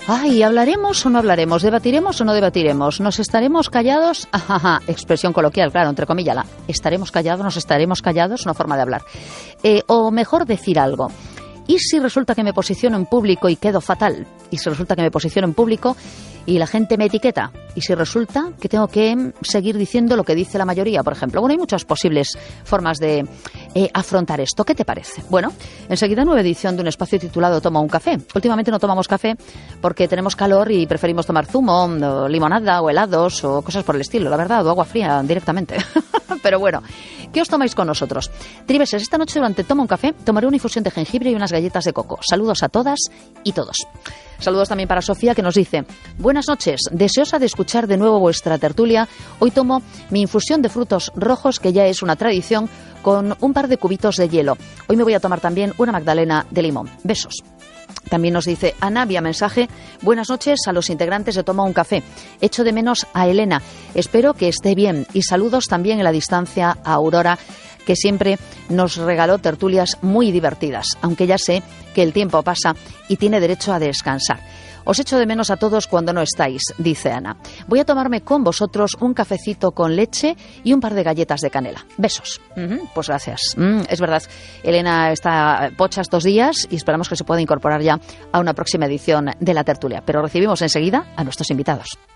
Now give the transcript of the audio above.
Ay, ¿hablaremos o no hablaremos? ¿Debatiremos o no debatiremos? ¿Nos estaremos callados? Ajá, expresión coloquial, claro, entre comillas. ¿Estaremos callados? ¿Nos estaremos callados? Una forma de hablar. O mejor decir algo. ¿Y si resulta que me posiciono en público y quedo fatal? ¿Y si resulta que me posiciono en público y la gente me etiqueta? ¿Y si resulta que tengo que seguir diciendo lo que dice la mayoría, por ejemplo? Bueno, hay muchas posibles formas de afrontar esto. ¿Qué te parece? Bueno, enseguida nueva edición de un espacio titulado Toma un café. Últimamente no tomamos café porque tenemos calor y preferimos tomar zumo, o limonada o helados o cosas por el estilo, la verdad, o agua fría directamente. Pero bueno, ¿qué os tomáis con nosotros? Tribeses, esta noche durante Toma un café tomaré una infusión de jengibre y unas galletas de coco. Saludos a todas y todos. Saludos también para Sofía, que nos dice: buenas noches, deseosa de escuchar de nuevo vuestra tertulia. Hoy tomo mi infusión de frutos rojos, que ya es una tradición, con un par de cubitos de hielo. Hoy me voy a tomar también una magdalena de limón. Besos. También nos dice Ana, vía mensaje: buenas noches a los integrantes de Toma un Café. Echo de menos a Elena. Espero que esté bien. Y saludos también en la distancia a Aurora, que siempre nos regaló tertulias muy divertidas, aunque ya sé que el tiempo pasa y tiene derecho a descansar. Os echo de menos a todos cuando no estáis, dice Ana. Voy a tomarme con vosotros un cafecito con leche y un par de galletas de canela. Besos. Pues gracias. Es verdad, Elena está pocha estos días y esperamos que se pueda incorporar ya a una próxima edición de la tertulia. Pero recibimos enseguida a nuestros invitados.